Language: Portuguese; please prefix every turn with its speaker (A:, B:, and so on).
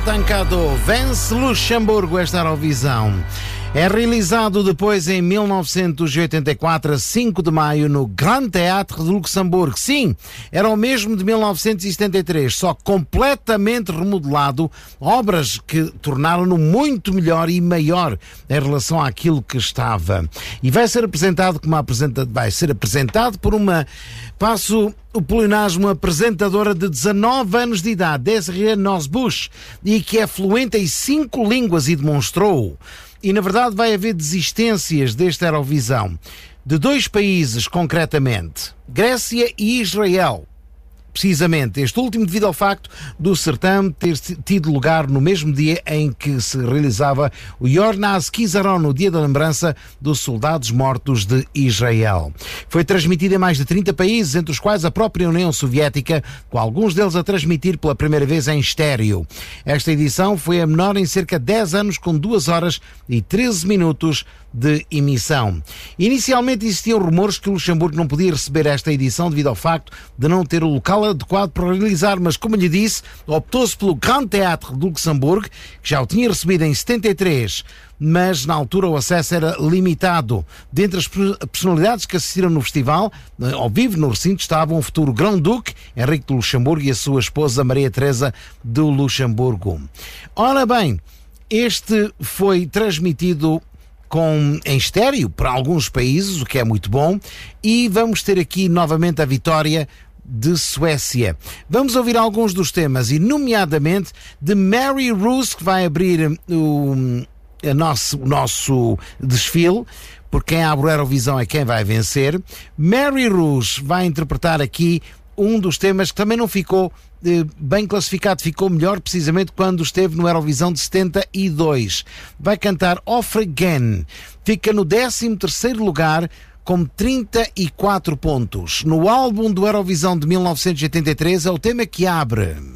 A: Tancado vence Luxemburgo esta Eurovisão. É realizado depois em 1984, a 5 de maio, no Grand Théâtre de Luxemburgo. Sim, era o mesmo de 1973, só completamente remodelado, obras que tornaram-no muito melhor e maior em relação àquilo que estava. E vai ser apresentado por uma, passo o pleonasmo, apresentadora de 19 anos de idade, Desiree Nosbusch, e que é fluente em 5 línguas e demonstrou. E, na verdade, vai haver desistências desta Eurovisão de 2 países, concretamente, Grécia e Israel. Precisamente, este último devido ao facto do certame ter tido lugar no mesmo dia em que se realizava o Yom HaZikaron, o Dia da Lembrança dos Soldados Mortos de Israel. Foi transmitido em mais de 30 países, entre os quais a própria União Soviética, com alguns deles a transmitir pela primeira vez em estéreo. Esta edição foi a menor em cerca de 10 anos, com 2 horas e 13 minutos de emissão. Inicialmente existiam rumores que o Luxemburgo não podia receber esta edição devido ao facto de não ter o local adequado para realizar, mas, como lhe disse, optou-se pelo Grand Théâtre de Luxemburgo, que já o tinha recebido em 73, mas na altura o acesso era limitado. Dentre as personalidades que assistiram no festival, ao vivo no recinto, estavam o futuro Grão-Duque Henrique de Luxemburgo e a sua esposa Maria Teresa de Luxemburgo. Ora bem, este foi transmitido em estéreo para alguns países, o que é muito bom, e vamos ter aqui novamente a vitória de Suécia. Vamos ouvir alguns dos temas, e nomeadamente de Mary Roos, que vai abrir o nosso desfile, porque quem abre a Eurovisão é quem vai vencer. Mary Roos vai interpretar aqui um dos temas que também não ficou bem classificado, ficou melhor precisamente quando esteve no Eurovisão de 72. Vai cantar Off Again, fica no 13º lugar com 34 pontos. No álbum do Eurovisão de 1983 é o tema que abre.